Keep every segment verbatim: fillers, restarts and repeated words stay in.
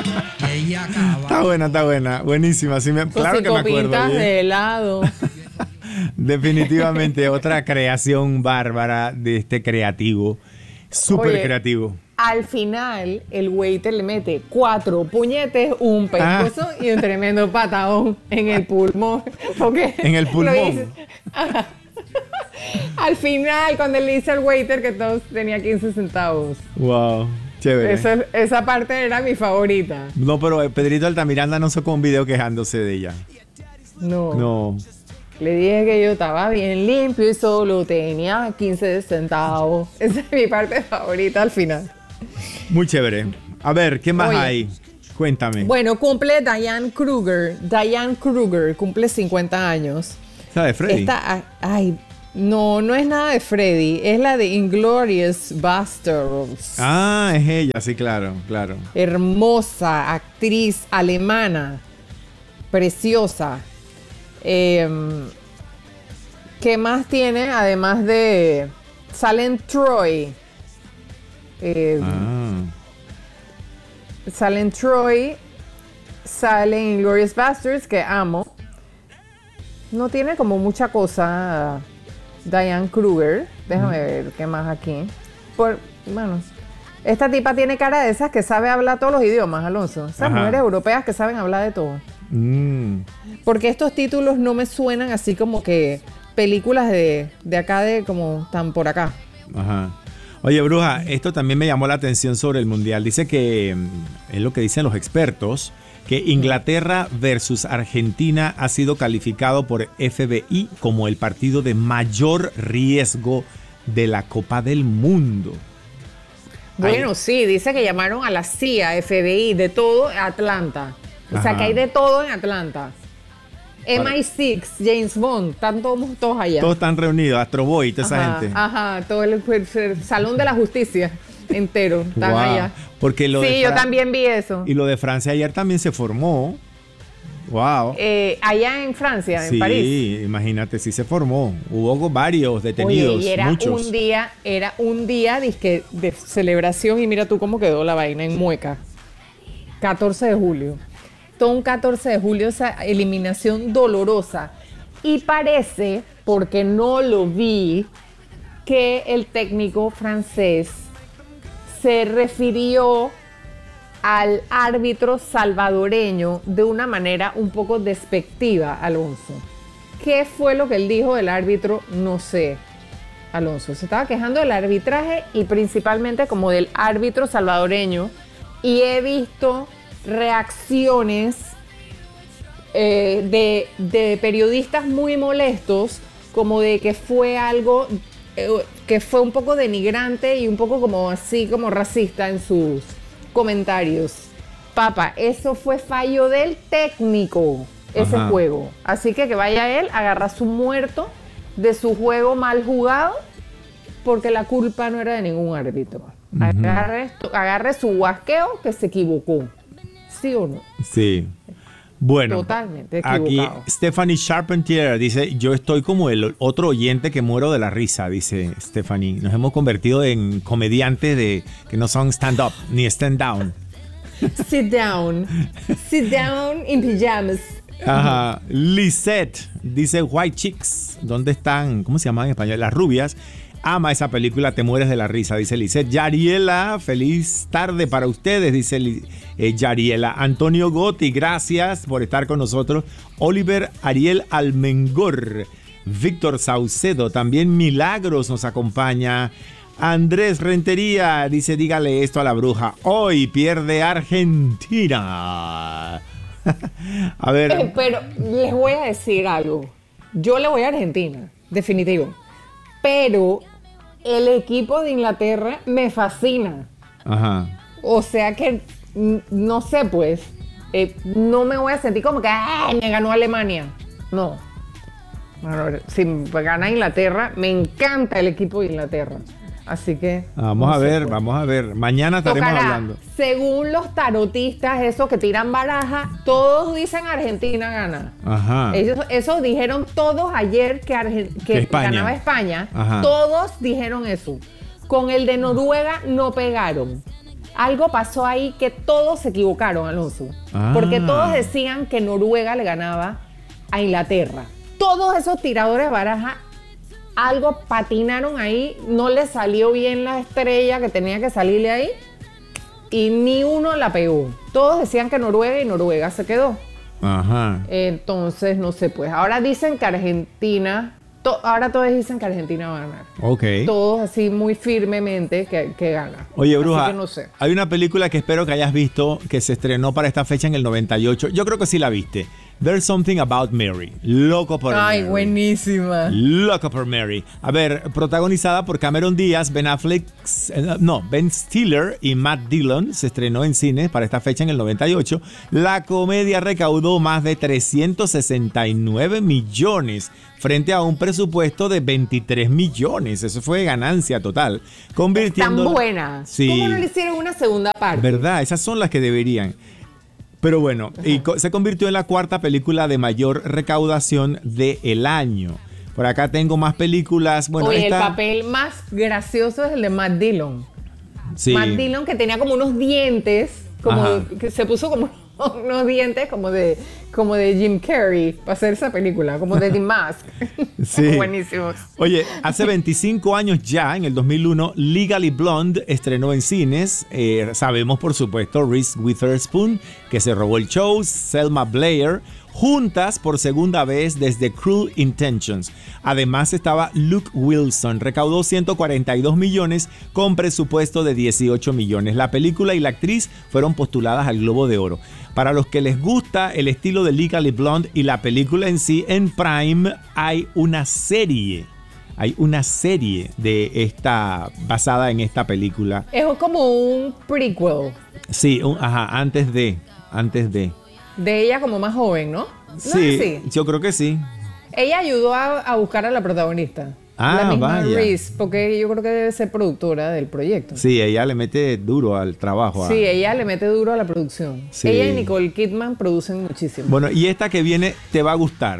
Está buena, está buena. Buenísima. Sí me, claro que me acuerdo. Pintas de helado. Definitivamente otra creación bárbara de este creativo. Súper creativo. Al final, el waiter le mete cuatro puñetes, un pescozo ah. y un tremendo patadón en el pulmón. Porque en el pulmón. Al final, cuando le dice al waiter que todos tenía quince centavos. Wow, chévere. Esa, esa parte era mi favorita. No, pero Pedrito Altamiranda no sacó un video quejándose de ella. No. No. Le dije que yo estaba bien limpio y solo tenía quince centavos. Esa es mi parte favorita al final. Muy chévere. A ver, ¿qué más Oye, hay? Cuéntame. Bueno, cumple Diane Kruger. Diane Kruger cumple cincuenta años. ¿La de Freddy? Esta, ay, no, no es nada de Freddy. Es la de Inglourious Basterds. Ah, es ella, sí, claro, claro. Hermosa, actriz alemana. Preciosa. Eh, ¿Qué más tiene? Además de... Salen Troy. Eh, ah. Salen Troy. Salen Inglourious Basterds, que amo. No tiene como mucha cosa. Diane Kruger. Déjame mm. ver qué más aquí. Por, bueno, esta tipa tiene cara de esas que sabe hablar todos los idiomas, Alonso. Esas Ajá. mujeres europeas que saben hablar de todo. Mm. Porque estos títulos no me suenan así como que películas de, de acá, de como tan por acá. Ajá. Oye, Bruja, esto también me llamó la atención sobre el Mundial. Dice que, es lo que dicen los expertos, que Inglaterra versus Argentina ha sido calificado por F B I como el partido de mayor riesgo de la Copa del Mundo. Bueno, Ahí. sí, dice que llamaron a la C I A, F B I, de todo Atlanta. O Ajá. sea, que hay de todo en Atlanta. M I seis, James Bond, están todos, todos allá. Todos están reunidos, Astro Boy, toda ajá, esa gente. Ajá, todo el, el, el Salón de la Justicia entero, están wow. allá. Porque lo sí, de yo también vi eso. Y lo de Francia ayer también se formó. Wow. Eh, allá en Francia, en sí, París. Sí, imagínate, sí se formó. Hubo varios detenidos, Oye, y era muchos. un día, era un día dizque, de celebración y mira tú cómo quedó la vaina en mueca. catorce de julio. Todo un catorce de julio, esa eliminación dolorosa. Y parece, porque no lo vi, que el técnico francés se refirió al árbitro salvadoreño de una manera un poco despectiva, Alonso. ¿Qué fue lo que él dijo del árbitro? No sé, Alonso. Se estaba quejando del arbitraje y principalmente como del árbitro salvadoreño. Y he visto reacciones eh, de, de periodistas muy molestos, como de que fue algo eh, que fue un poco denigrante y un poco como así como racista en sus comentarios. Papá, eso fue fallo del técnico, ese Ajá. juego. Así que que vaya él, agarra su muerto de su juego mal jugado, porque la culpa no era de ningún árbitro. Uh-huh. Agarre, agarre su guasqueo que se equivocó. ¿Sí o no? Sí. Bueno, totalmente equivocado. Aquí Stephanie Charpentier dice, yo estoy como el otro oyente que muero de la risa, dice Stephanie. Nos hemos convertido en comediantes de que no son stand-up ni stand-down. Sit down. Sit down in pajamas. Ajá. Lisette dice, White Chicks, ¿dónde están? ¿Cómo se llama en español? Las rubias. Ama esa película, te mueres de la risa, dice Lisette. Yariela, feliz tarde para ustedes, dice eh, Yariela. Antonio Gotti, gracias por estar con nosotros. Oliver Ariel Almengor. Víctor Saucedo, también Milagros nos acompaña. Andrés Rentería dice, dígale esto a la bruja. Hoy pierde Argentina. A ver. Eh, pero les voy a decir algo. Yo le voy a Argentina, definitivo. Pero el equipo de Inglaterra me fascina. Ajá. O sea que, no sé, pues, eh, no me voy a sentir como que ¡ay, me ganó Alemania! No. Bueno, si gana Inglaterra, me encanta el equipo de Inglaterra. Así que... Vamos no a sé, ver, pues. vamos a ver. Mañana estaremos Tocará, hablando. Según los tarotistas, esos que tiran baraja, todos dicen Argentina gana. Ajá. Ellos, eso dijeron todos ayer que, Arge- que, que España. ganaba España. Ajá. Todos dijeron eso. Con el de Noruega no pegaron. algo pasó ahí que todos se equivocaron, Alonso. Ah. Porque todos decían que Noruega le ganaba a Inglaterra. Todos esos tiradores de baraja, algo patinaron ahí, no le salió bien la estrella que tenía que salirle ahí y ni uno la pegó. Todos decían que Noruega y Noruega se quedó. Ajá. Entonces, no sé, pues ahora dicen que Argentina... Ahora todos dicen que Argentina va a ganar. Ok. Todos así muy firmemente que, que gana. Oye, Bruja, así que no sé. Hay una película que espero que hayas visto que se estrenó para esta fecha en el noventa y ocho. Yo creo que sí la viste. There's Something About Mary. Loco por Ay, Mary. buenísima. Loco por Mary. A ver, protagonizada por Cameron Díaz, Ben Affleck, eh, no, Ben Stiller y Matt Dillon. Se estrenó en cine para esta fecha en el noventa y ocho. La comedia recaudó más de trescientos sesenta y nueve millones frente a un presupuesto de veintitrés millones. Eso fue ganancia total. Convirtiendo... Tan buena. Sí. ¿Cómo no le hicieron una segunda parte? ¿Verdad? Esas son las que deberían. Pero bueno, y co- se convirtió en la cuarta película de mayor recaudación del año. Por acá tengo más películas. Bueno, Oye, esta... el papel más gracioso es el de Matt Dillon. Sí. Matt Dillon, que tenía como unos dientes, como Ajá. que se puso como unos dientes como de, como de Jim Carrey para hacer esa película, como de The Mask. Sí. Buenísimos. Oye, hace veinticinco años ya, en el dos mil uno, Legally Blonde estrenó en cines. Eh, sabemos, por supuesto, Reese Witherspoon, que se robó el show, Selma Blair, juntas por segunda vez desde Cruel Intentions. Además estaba Luke Wilson, recaudó ciento cuarenta y dos millones con presupuesto de dieciocho millones. La película y la actriz fueron postuladas al Globo de Oro. Para los que les gusta el estilo de Legally Blonde y la película en sí, en Prime hay una serie. Hay una serie de esta basada en esta película. Es como un prequel Sí, un- ajá, antes de, antes de. de ella como más joven, ¿no? ¿No Sí, es así? yo creo que sí. Ella ayudó a, a buscar a la protagonista. Ah, la misma vaya. Reese, porque yo creo que debe ser productora del proyecto. Sí, ella le mete duro al trabajo. ah. Sí, ella le mete duro a la producción. Sí. Ella y Nicole Kidman producen muchísimo. Bueno, y esta que viene te va a gustar.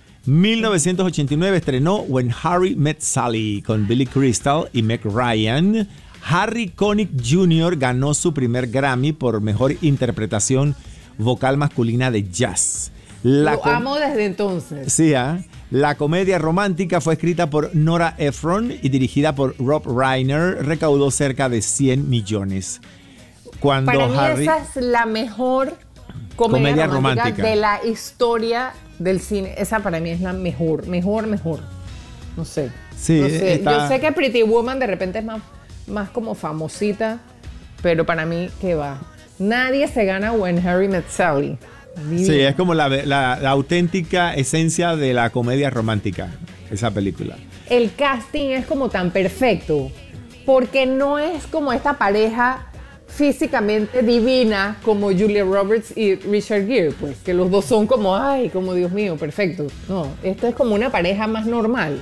mil novecientos ochenta y nueve estrenó When Harry Met Sally con Billy Crystal y Meg Ryan. Harry Connick junior ganó su primer Grammy por mejor interpretación vocal masculina de jazz. La Lo com- amo desde entonces. Sí, ¿ah? La comedia romántica fue escrita por Nora Ephron y dirigida por Rob Reiner. Recaudó cerca de cien millones. Cuando Para mí Harry... esa es la mejor comedia, Comedia romántica, romántica. de la historia del cine. Esa para mí es la mejor, mejor, mejor. No sé. Sí, No sé. está- Yo sé que Pretty Woman de repente es más, más como famosita, pero para mí, ¿qué va? Nadie se gana When Harry Met Sally. Sí, es como la, la- la auténtica esencia de la comedia romántica, esa película. El casting es como tan perfecto, porque no es como esta pareja físicamente divina como Julia Roberts y Richard Gere, pues, que los dos son como, ay, como Dios mío, perfecto. No, esto es como una pareja más normal.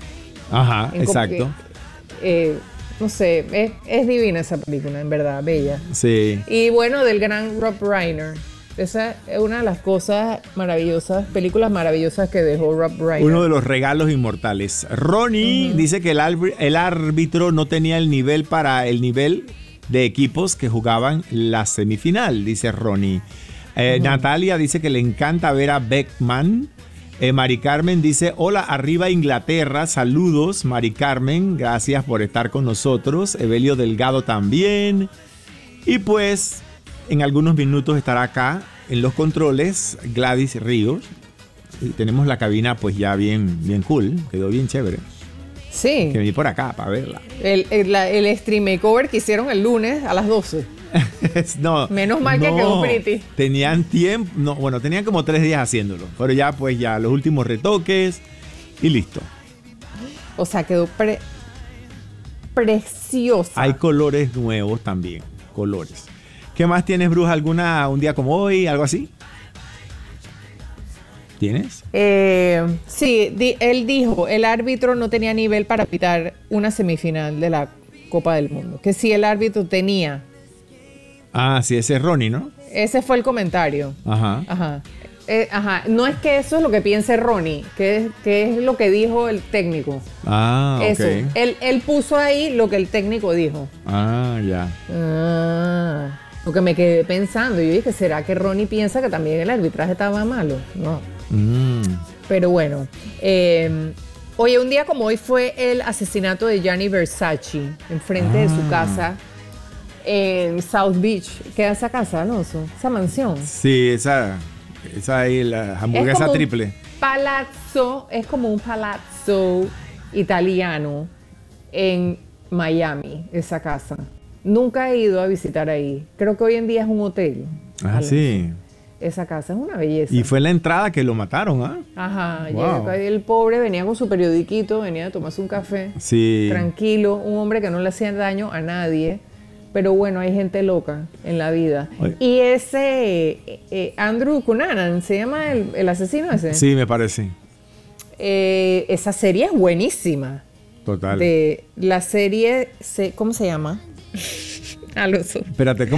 Ajá, En como exacto. que, eh, no sé, es, es divina esa película, en verdad, bella. Sí. Y bueno, del gran Rob Reiner. Esa es una de las cosas maravillosas, películas maravillosas que dejó Rob Reiner. Uno de los regalos inmortales. Ronnie uh-huh. dice que el, árbitro, el árbitro no tenía el nivel para el nivel de equipos que jugaban la semifinal, dice Ronnie. Eh, uh-huh. Natalia dice que le encanta ver a Beckman. Eh, Mari Carmen dice, hola, arriba Inglaterra, saludos Mari Carmen, gracias por estar con nosotros. Evelio Delgado también. Y pues, en algunos minutos estará acá en los controles Gladys Ríos. Y tenemos la cabina pues ya bien, bien cool, quedó bien chévere. Sí. Que vení por acá para verla. El, el, la, el stream makeover que hicieron el lunes a las doce. no, Menos mal no, que quedó pretty. Tenían tiempo, no, bueno, tenían como tres días haciéndolo, pero ya pues ya los últimos retoques y listo. O sea, quedó pre preciosa. Hay colores nuevos también, colores. ¿Qué más tienes, Bruja? ¿Alguna, un día como hoy, algo así? ¿Tienes? Eh, sí, di, él dijo, el árbitro no tenía nivel para pitar una semifinal de la Copa del Mundo. Que si el árbitro tenía. Ah, sí, ese es Ronnie, ¿no? Ese fue el comentario. Ajá. Ajá. Eh, ajá, no es que eso es lo que piense Ronnie, que es, que es lo que dijo el técnico. Ah, ok. Eso, él, él puso ahí lo que el técnico dijo. Ah, ya. Ah, lo que me quedé pensando, yo dije, ¿será que Ronnie piensa que también el arbitraje estaba malo? No. Mm. Pero bueno, eh, oye, un día como hoy fue el asesinato de Gianni Versace enfrente de su Ah. casa en South Beach. ¿Queda esa casa, Alonso? Esa mansión. Sí, esa, esa ahí, la Es hamburguesa como un triple. palazzo, es como un palazzo italiano en Miami, esa casa. Nunca he ido a visitar ahí. Creo que hoy en día es un hotel. Ah, Alonso. sí. Esa casa es una belleza. Y fue en la entrada que lo mataron, ¿ah? Ajá, Wow. llega el pobre, venía con su periodiquito, venía a tomarse un café. Sí. Tranquilo, un hombre que no le hacía daño a nadie. Pero bueno, hay gente loca en la vida. Oye. Y ese eh, eh, Andrew Cunanan, ¿se llama el, el asesino ese? Sí, me parece. Eh, esa serie es buenísima. Total. De la serie, se- ¿cómo se llama? Alonso. Espérate, ¿cómo?